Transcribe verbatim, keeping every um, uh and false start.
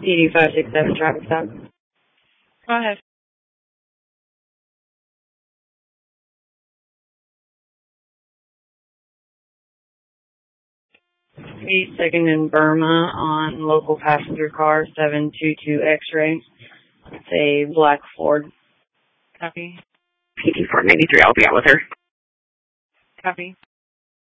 P D five six seven traffic stop. Go ahead. eight second in Burma on local passenger car seven two two X-ray. It's a black Ford. Copy. P D four ninety-three, I'll be out with her. Copy.